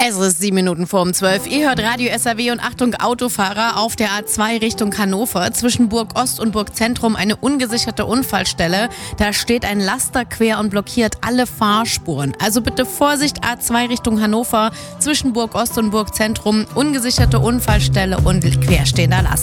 Es ist 7 Minuten vor um 12. Ihr hört Radio SAW und Achtung Autofahrer auf der A2 Richtung Hannover. Zwischen Burg Ost und Burg Zentrum eine ungesicherte Unfallstelle. Da steht ein Laster quer und blockiert alle Fahrspuren. Also bitte Vorsicht, A2 Richtung Hannover. Zwischen Burg Ost und Burg Zentrum ungesicherte Unfallstelle und querstehender Laster.